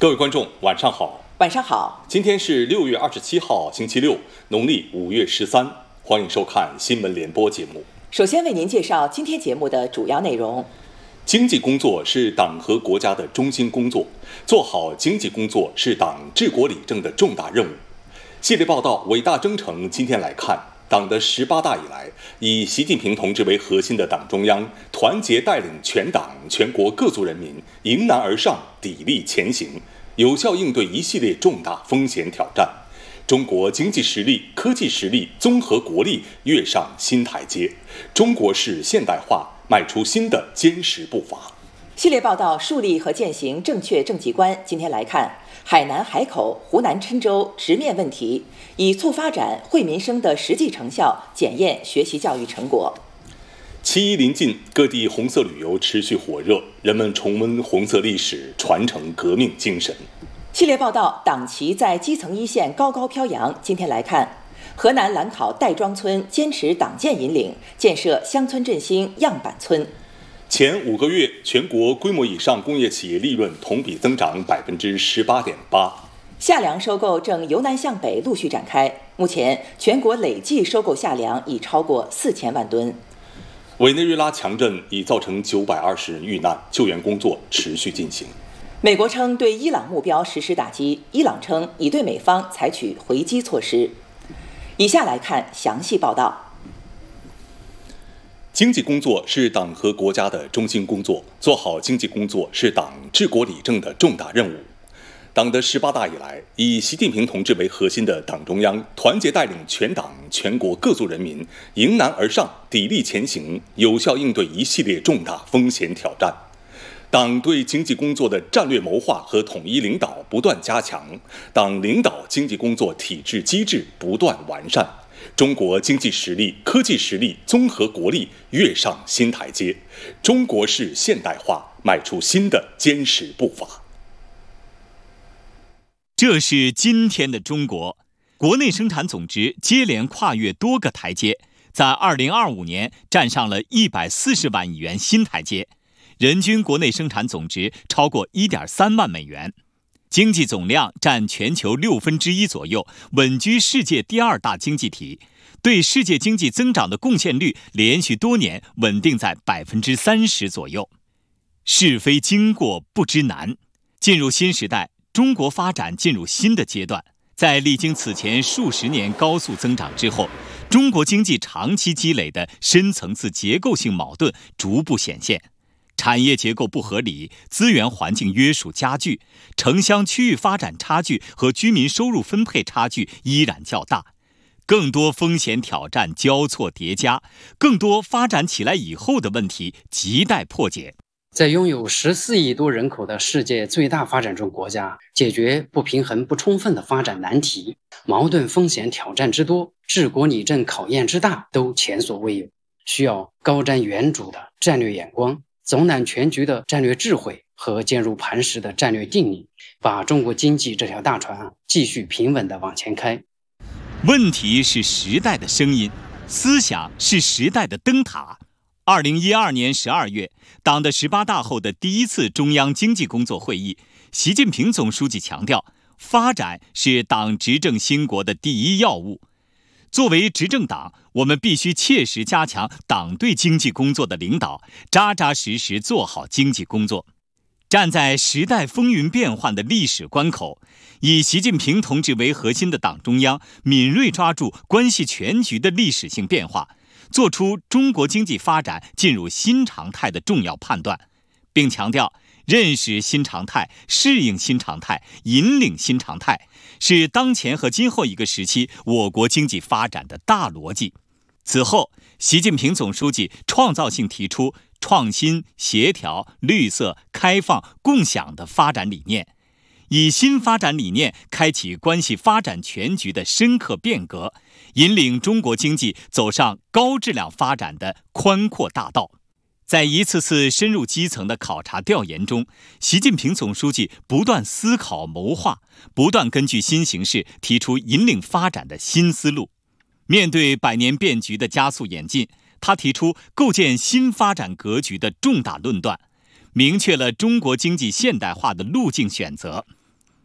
各位观众，晚上好。 晚上好。 今天是6月27号，星期六，农历5月13。欢迎收看新闻联播节目。 首先为您介绍今天节目的主要内容。 经济工作是党和国家的中心工作，做好经济工作是党治国理政的重大任务。系列报道伟大征程，今天来看党的18大以来，以习近平同志为核心的党中央团结带领全党全国各族人民迎难而上，砥砺前行，有效应对一系列重大风险挑战。中国经济实力、科技实力、综合国力跃上新台阶，中国式现代化迈出新的坚实步伐。 系列报道树立和践行正确政绩观，今天来看海南海口、湖南郴州直面问题，以促发展、惠民生的实际成效检验学习教育成果。 7·1临近，各地红色旅游持续火热，人们重温红色历史，传承革命精神。 系列报道党旗在基层一线高高飘扬，今天来看河南兰考戴庄村坚持党建引领，建设乡村振兴样板村。 前5个月，全国规模以上工业企业利润同比增长18.8%。 夏粮收购正由南向北陆续展开，目前全国累计收购夏粮已超过4000万吨。 委内瑞拉强震已造成920人遇难，救援工作持续进行。 美国称对伊朗目标实施打击，伊朗称已对美方采取回击措施。以下来看详细报道。 经济工作是党和国家的中心工作，做好经济工作是党治国理政的重大任务。党的18大以来，以习近平同志为核心的党中央团结带领全党全国各族人民迎难而上，砥砺前行，有效应对一系列重大风险挑战。党对经济工作的战略谋划和统一领导不断加强，党领导经济工作体制机制不断完善，中国经济实力、科技实力、综合国力跃上新台阶，中国式现代化迈出新的坚实步伐。 这是今天的中国，国内生产总值接连跨越多个台阶，在2025年站上了140万亿元新台阶。人均国内生产总值超过1.3万美元，经济总量占全球1/6左右，稳居世界第2大经济体，对世界经济增长的贡献率连续多年稳定在30%左右。是非经过不知难，进入新时代，中国发展进入新的阶段。在历经此前数十年高速增长之后，中国经济长期积累的深层次结构性矛盾逐步显现。产业结构不合理，资源环境约束加剧，城乡区域发展差距和居民收入分配差距依然较大，更多风险挑战交错叠加，更多发展起来以后的问题亟待破解。 在拥有14亿多人口的世界最大发展中国家，解决不平衡不充分的发展难题，矛盾风险挑战之多，治国理政考验之大，都前所未有，需要高瞻远瞩的战略眼光，总揽全局的战略智慧和坚如磐石的战略定力，把中国经济这条大船继续平稳地往前开。 问题是时代的声音，思想是时代的灯塔。2012年12月，党的18大后的第一次中央经济工作会议，习近平总书记强调，发展是党执政兴国的第一要务。作为执政党，我们必须切实加强党对经济工作的领导，扎扎实实做好经济工作。站在时代风云变幻的历史关口，以习近平同志为核心的党中央敏锐抓住关系全局的历史性变化，做出中国经济发展进入新常态的重要判断，并强调认识新常态、适应新常态、引领新常态，是当前和今后一个时期我国经济发展的大逻辑。此后，习近平总书记创造性提出创新、协调、绿色、开放、共享的发展理念，以新发展理念开启关系发展全局的深刻变革，引领中国经济走上高质量发展的宽阔大道。在一次次深入基层的考察调研中，习近平总书记不断思考谋划，不断根据新形势提出引领发展的新思路。面对百年变局的加速演进，他提出构建新发展格局的重大论断，明确了中国经济现代化的路径选择，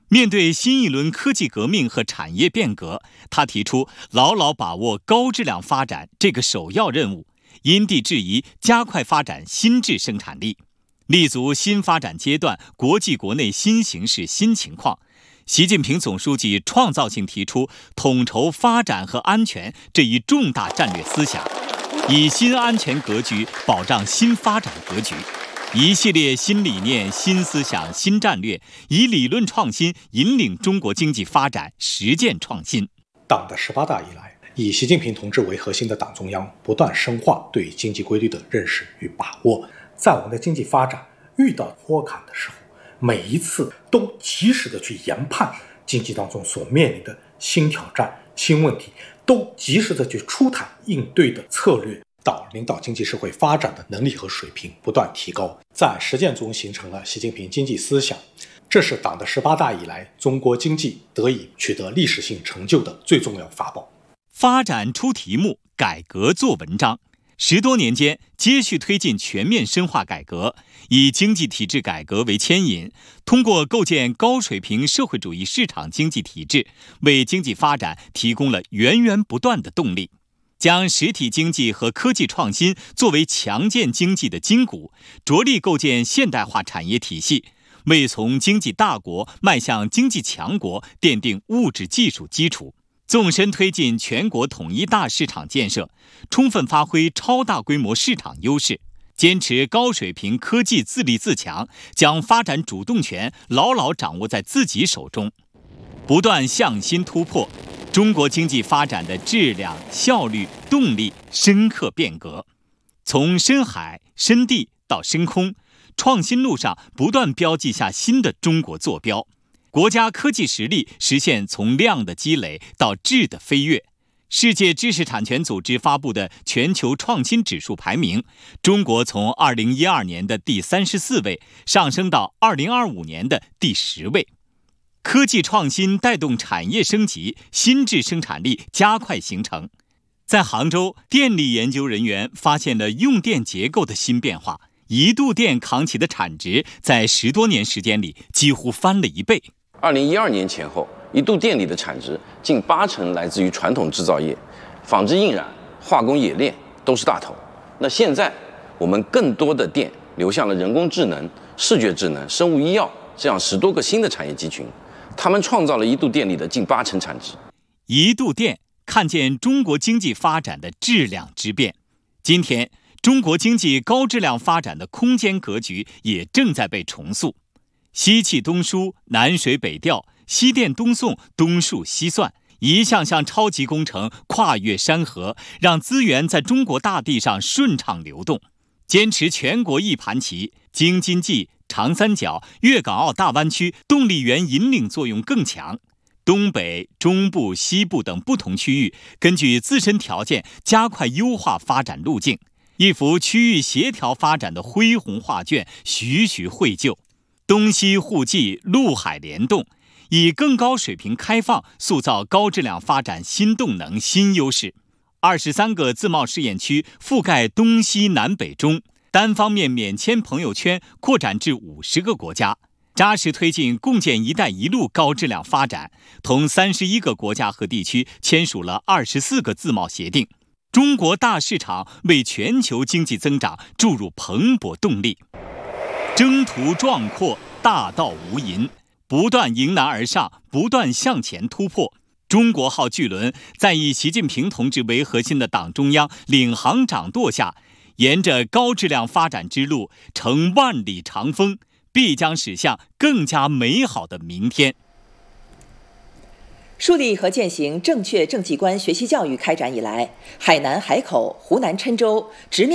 面对新一轮科技革命和产业变革，他提出牢牢把握高质量发展这个首要任务，因地制宜加快发展新质生产力，立足新发展阶段国际国内新形势新情况。习近平总书记创造性提出统筹发展和安全这一重大战略思想，以新安全格局保障新发展格局。一系列新理念、新思想、新战略，以理论创新引领中国经济发展实践创新。 党的18大以来，以习近平同志为核心的党中央不断深化对经济规律的认识与把握，在我们的经济发展遇到坡坎的时候，每一次都及时的去研判经济当中所面临的新挑战、新问题，都及时的去出台应对的策略。党领导经济社会发展的能力和水平不断提高，在实践中形成了习近平经济思想，这是党的18大以来中国经济得以取得历史性成就的最重要法宝。 发展出题目，改革做文章。10多年间，接续推进全面深化改革，以经济体制改革为牵引，通过构建高水平社会主义市场经济体制，为经济发展提供了源源不断的动力。将实体经济和科技创新作为强健经济的筋骨，着力构建现代化产业体系，为从经济大国迈向经济强国奠定物质技术基础。纵深推进全国统一大市场建设，充分发挥超大规模市场优势，坚持高水平科技自立自强，将发展主动权牢牢掌握在自己手中，不断向新突破，中国经济发展的质量、效率、动力深刻变革。从深海、深地到深空，创新路上不断标记下新的中国坐标。国家科技实力实现从量的积累到质的飞跃。世界知识产权组织发布的全球创新指数排名，中国从2012年的第34位上升到2025年的第10位。科技创新带动产业升级，新质生产力加快形成。在杭州，电力研究人员发现了用电结构的新变化，一度电扛起的产值在10多年时间里几乎翻了1倍。 2012年前后，一度电里的产值近80%来自于传统制造业，纺织印染、化工冶炼都是大头。那现在我们更多的电流向了人工智能、视觉智能、生物医药这样10多个新的产业集群，他们创造了一度电里的近80%产值。 一度电看见中国经济发展的质量之变。今天，中国经济高质量发展的空间格局也正在被重塑。西气东输，南水北调，西电东送，东数西算，一项项超级工程跨越山河，让资源在中国大地上顺畅流动。坚持全国一盘棋，京津冀、长三角、粤港澳大湾区动力源引领作用更强。东北、中部、西部等不同区域根据自身条件加快优化发展路径，一幅区域协调发展的恢宏画卷徐徐绘就。东西互济，陆海联动，以更高水平开放塑造高质量发展新动能、新优势。23个自贸试验区覆盖东西南北中，单方面免签朋友圈扩展至50个国家，扎实推进共建“一带一路”高质量发展，同31个国家和地区签署了24个自贸协定。中国大市场为全球经济增长注入蓬勃动力。征途壮阔，大道无垠，不断迎难而上，不断向前突破。中国号巨轮在以习近平同志为核心的党中央领航掌舵下，沿着高质量发展之路乘万里长风，必将驶向更加美好的明天。 树立和践行正确政绩观学习教育开展以来，海南海口、湖南郴州直面